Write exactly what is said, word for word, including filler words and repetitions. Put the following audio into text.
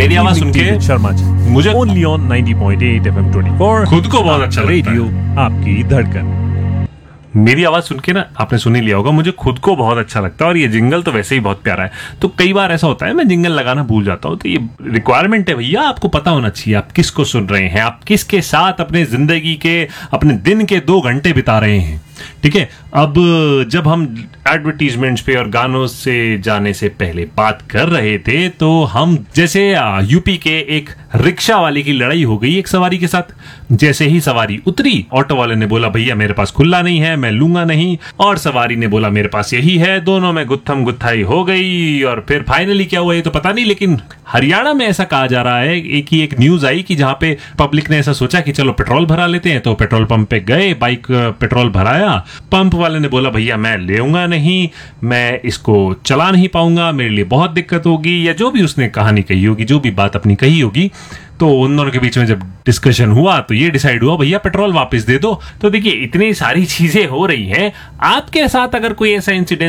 मेरी आवाज सुन के शर्मा जी, मुझे only on ninety point eight FM twenty four, खुद को बहुत अच्छा लगता है। रेडियो आपकी धड़कन। मेरी आवाज सुन के ना आपने सुन ही लिया होगा, मुझे खुद को बहुत अच्छा लगता है और ये जिंगल तो वैसे ही बहुत प्यारा है। तो कई बार ऐसा होता है मैं जिंगल लगाना भूल जाता हूँ, तो ये रिक्वायरमेंट है भैया, आपको पता होना चाहिए आप किसको सुन रहे हैं, आप किसके साथ अपने जिंदगी के अपने दिन के दो घंटे बिता रहे हैं। ठीक है, अब जब हम एडवर्टीजमेंट्स पे और गानों से जाने से पहले बात कर रहे थे, तो हम जैसे यूपी के एक रिक्शा वाले की लड़ाई हो गई एक सवारी के साथ। जैसे ही सवारी उतरी, ऑटो वाले ने बोला भैया मेरे पास खुला नहीं है, मैं लूंगा नहीं, और सवारी ने बोला मेरे पास यही है। दोनों में गुत्थम गुत्थाई हो गई और फिर फाइनली क्या हुआ ये तो पता नहीं, लेकिन हरियाणा में ऐसा कहा जा रहा है, एक ही एक न्यूज आई कि जहां पे पब्लिक ने ऐसा सोचा कि चलो पेट्रोल भरा लेते हैं, तो पेट्रोल पंप पे गए, बाइक पेट्रोल भराया, पंप वाले ने बोला भैया मैं लेऊंगा नहीं, मैं इसको चला नहीं पाऊंगा, मेरे लिए बहुत दिक्कत होगी, या जो भी उसने कहानी कही होगी, जो भी बात अपनी कही होगी। तो उन दोनों के बीच में जब डिस्कशन हुआ तो ये डिसाइड हुआ भैया पेट्रोल वापस दे दो। तो देखिए इतनी सारी चीजें हो रही हैं, आपके साथ अगर कोई ऐसा इंसिडेंट